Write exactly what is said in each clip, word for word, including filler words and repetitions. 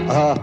آه.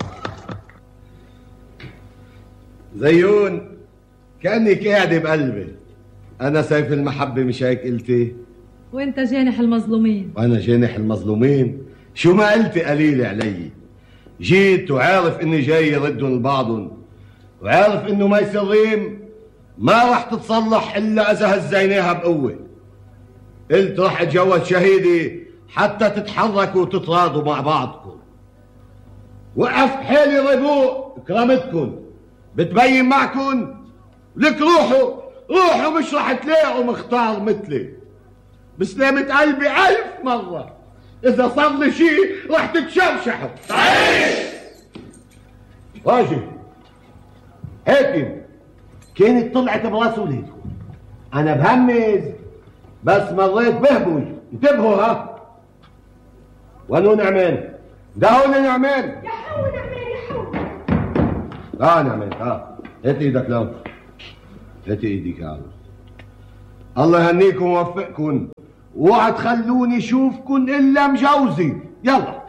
زيون كأنك قاعدة بقلبي. أنا سيف المحبة مش هيك قلتي؟ وانت جانح المظلومين. وأنا جانح المظلومين؟ شو ما قلتي قليلة علي. جيت وعارف إني جاي يردهم لبعضهم، وعارف إنه ما يسريم ما رح تتصلح إلا إذا هزيناها بقوة. قلت رح أتجوز شهيدي حتى تتحركوا وتتراضوا مع بعضكم. وقف حالي ربوق كرامتكم بتبين معكم. لك روحوا روحوا مش رح تلاقوا مختار مثلي. بسلامة قلبي ألف مرة إذا صار لي شيء رح تتشرشحوا. صحيح راجل حاكم كانت طلعت براس ولادكم. أنا بهمز بس مريت بهبوج. انتبهوا ها. وانو نعمان؟ ده هو نعمان. يا حو نعمان يا حو. اه نعمان اه. هاتي ايدك لو. هاتي ايدك يا عروس. الله يهنيكم ووفقكم. اوعى تخلوني اشوفكم الا مجوزي. يلا.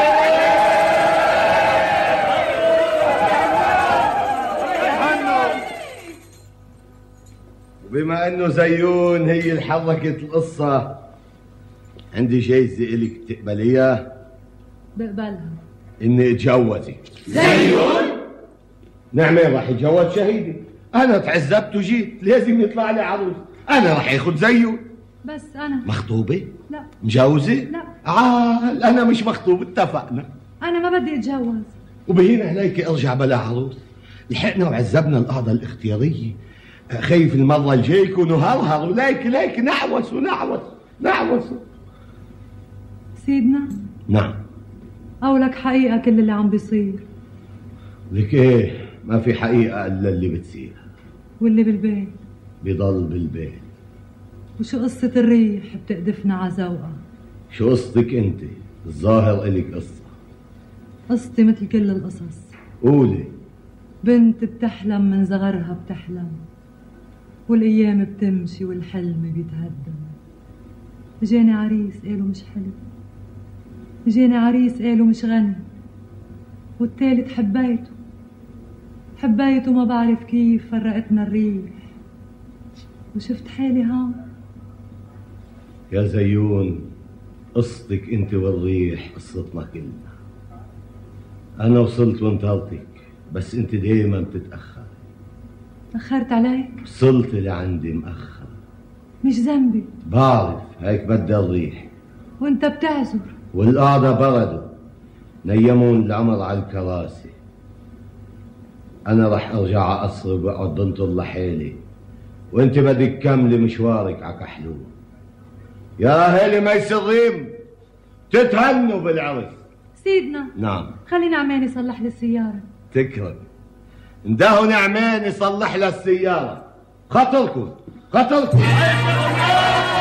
وبما انه زيون هي اللي حركت القصه، عندي جايزه الك تقبليها. بقبلها. اني اتجوزك. زيون؟ نعمان راح يتجوز شهيدي. انا تعذبت وجيت لازم يطلع لي عروس. انا راح ياخذ زيه. بس انا مخطوبه؟ لا. مجوزه؟ لا. عال انا مش مخطوب. اتفقنا. انا ما بدي اتجوز. وبهين عليك ارجع بلا عروس. لحقنا وعذبنا القاعده الاختياريه. خايف المره الجاي يكونوا هرهر وليك ليك نعوس ونعوس نعوس. سيدنا. نعم. قولك حقيقه كل اللي عم بيصير. لك ايه؟ ما في حقيقه الا اللي بتصير. واللي بالبيت بضل بالبيت. وشو قصه الريح بتقدفنا عزوقه؟ شو قصتك انت؟ الظاهر الك قصه. قصتي مثل كل القصص. قولي. بنت بتحلم من صغرها بتحلم، والايام بتمشي والحلم بيتهدم. جاني عريس قالوا مش حلو، جاني عريس قالوا مش غني، والتالت حبيته حبيته ما بعرف كيف فرقتنا الريح، وشفت حالي هون. يا زيون قصتك انت والريح قصتنا كلنا. انا وصلت وانتظرتك بس انت دايما بتتاخر. تاخرت عليك؟ وصلت لعندي مأخر. مش ذنبي. بعرف هيك بدها الريح. وانت بتعذر. والقعدة بردوا نيمون العمر على الكراسي. انا رح ارجع على قصري وبقعد بنطر لحالي، وانت بدك كملي مشوارك على كحلوم. يا اهالي ميسرين تتهنوا بالعرس. سيدنا. نعم. خلي نعمان يصلح لي السيارة. تكرم. اندهوا نعمان يصلح لها السيارة. خطركم خطركم.